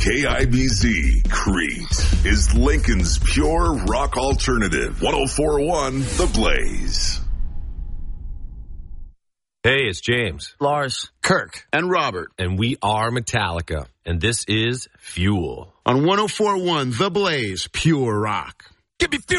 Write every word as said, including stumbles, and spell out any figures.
K I B Z, Crete, is Lincoln's pure rock alternative. one oh four point one The Blaze. Hey, it's James, Lars, Kirk, and Robert. and we are Metallica, and this is Fuel. On one oh four point one The Blaze, Pure Rock. Give me Fuel!